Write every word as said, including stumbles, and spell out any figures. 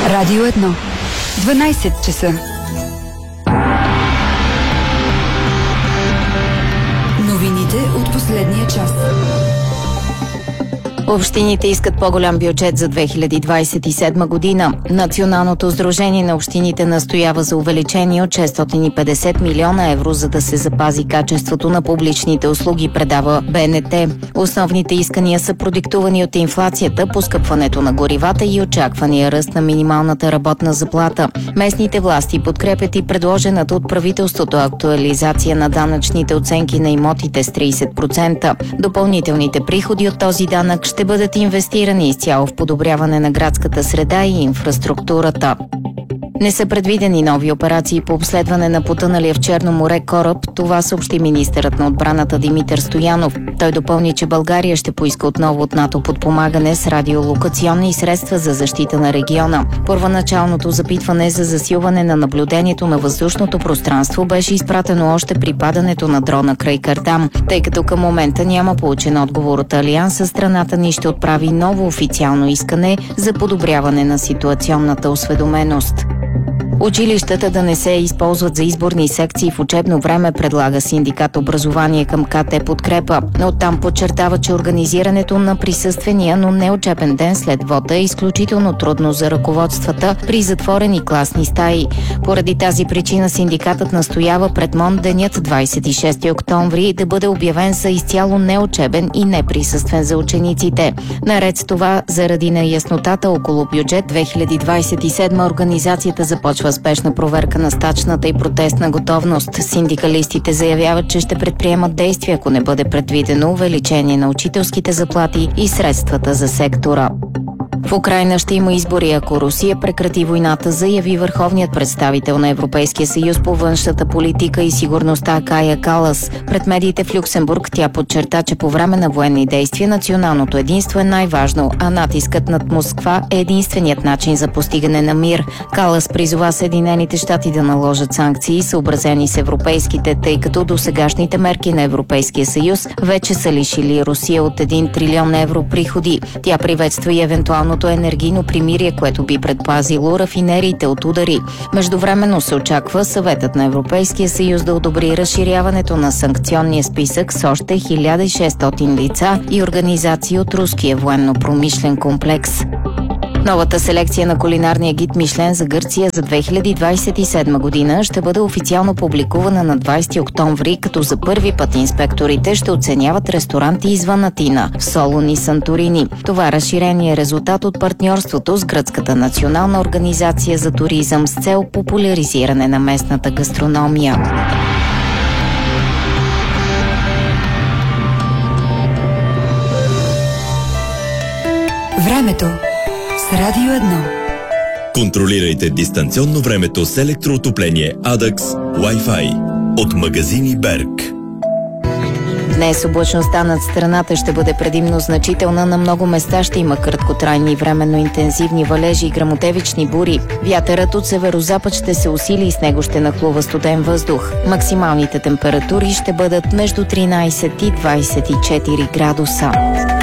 Радио едно. дванайсет часа. Новините от последния час. Общините искат по-голям бюджет за две хиляди двайсет и седма година. Националното сдружение на общините настоява за увеличение от шестстотин и петдесет милиона евро, за да се запази качеството на публичните услуги, предава Б Н Т. Основните искания са продиктувани от инфлацията, поскъпването на горивата и очаквания ръст на минималната работна заплата. Местните власти подкрепят и предложената от правителството актуализация на данъчните оценки на имотите с трийсет процента. Допълнителните приходи от този данък ще бъдат инвестирани изцяло в подобряване на градската среда и инфраструктурата. Не са предвидени нови операции по обследване на потъналия в Черно море кораб. Това съобщи министърът на отбраната Димитър Стоянов. Той допълни, че България ще поиска отново от НАТО подпомагане с радиолокационни средства за защита на региона. Първоначалното запитване за засилване на наблюдението на въздушното пространство беше изпратено още при падането на дрона край Картам. Тъй като към момента няма получен отговор от Алианса, страната ни ще отправи ново официално искане за подобряване на ситуационната осведоменост. Училищата да не се използват за изборни секции в учебно време, предлага синдикат Образование към К Т Подкрепа. Оттам подчертава, че организирането на присъствения, но не учебен ден след вота е изключително трудно за ръководствата при затворени класни стаи. Поради тази причина синдикатът настоява пред МОН денят двайсет и шести октомври да бъде обявен за изцяло неучебен и неприсъствен за учениците. Наред с това, заради неяснотата около бюджет две хиляди двайсет и седма, организацията започва спешна проверка на стачната и протестна готовност. Синдикалистите заявяват, че ще предприемат действия, ако не бъде предвидено увеличение на учителските заплати и средствата за сектора. В Украйна ще има избори, ако Русия прекрати войната, заяви върховният представител на Европейския съюз по външната политика и сигурността Кая Калас. Пред медиите в Люксембург тя подчерта, че по време на военни действия националното единство е най-важно, а натискът над Москва е единственият начин за постигане на мир. Калас призова Съединените щати да наложат санкции, съобразени с европейските, тъй като досегашните мерки на Европейския съюз вече са лишили Русия от един трилион евро приходи. Тя приветства и евентуално енергийно примирие, което би предпазило рафинериите от удари. Междувременно се очаква Съветът на Европейския съюз да одобри разширяването на санкционния списък с още хиляда и шестстотин лица и организации от руския военно-промишлен комплекс. Новата селекция на кулинарния гид Мишлен за Гърция за две хиляди двайсет и седма година ще бъде официално публикувана на двайсети октомври, като за първи път инспекторите ще оценяват ресторанти извън Атина, в Солун и Санторини. Това разширение е резултат от партньорството с Гръцката национална организация за туризъм с цел популяризиране на местната гастрономия. Времето с Радио едно. Контролирайте дистанционно времето с електроотопление Адакс Wi-Fi от магазини Берг. Днес облачността над страната ще бъде предимно значителна. На много места ще има краткотрайни временно интензивни валежи и гръмотевични бури. Вятърът от северозапад ще се усили и с него ще нахлува студен въздух. Максималните температури ще бъдат между тринайсет и двайсет и четири градуса.